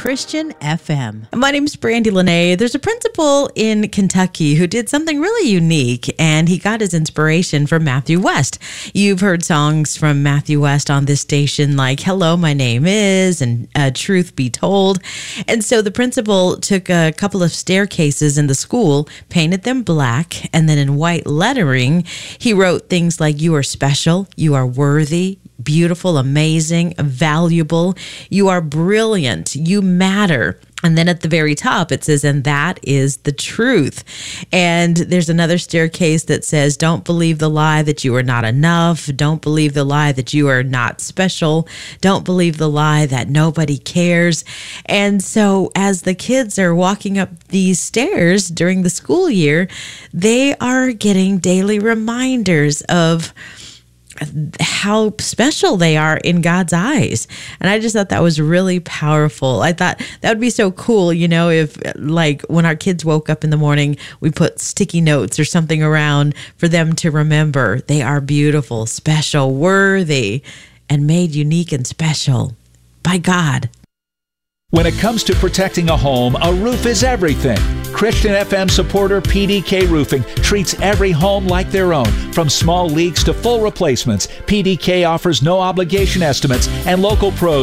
Christian FM. My name's Brandy Lene. There's a principal in Kentucky who did something really unique, and he got his inspiration from Matthew West. You've heard songs from Matthew West on this station like Hello, My Name Is, and Truth Be Told. And so the principal took a couple of staircases in the school, painted them black, and then in white lettering, he wrote things like, you are special, you are worthy, beautiful, amazing, valuable, you are brilliant, you matter. And then at the very top, it says, and that is the truth. And there's another staircase that says, don't believe the lie that you are not enough. Don't believe the lie that you are not special. Don't believe the lie that nobody cares. And so as the kids are walking up these stairs during the school year, they are getting daily reminders of how special they are in God's eyes. And I just thought that was really powerful. I thought that would be so cool, you know, if like when our kids woke up in the morning, we put sticky notes or something around for them to remember they are beautiful, special, worthy, and made unique and special by God. When it comes to protecting a home, a roof is everything. Christian FM supporter PDK Roofing treats every home like their own. From small leaks to full replacements, PDK offers no obligation estimates, and local pros